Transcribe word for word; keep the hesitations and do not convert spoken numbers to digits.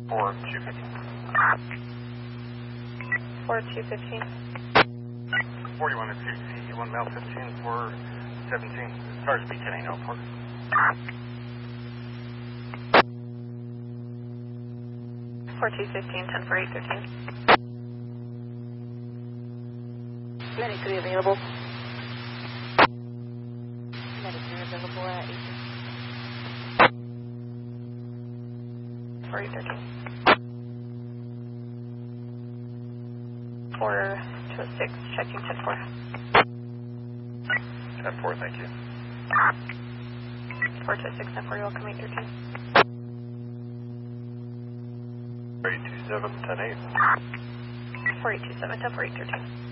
four two fifteen. four two fifteen. forty-one at fifty, one mile fifteen, four seventeen. Cars B ten eight, Alport. four two fifteen, ten four eight thirteen. Medic three available. Medic three available at eighteen. four eight thirteen. four two six, checking ten four. ten four, thank you. four two six, ten four, you're welcome, eight thirteen. eight two seven, ten eight. four eight two seven, ten four eight thirteen.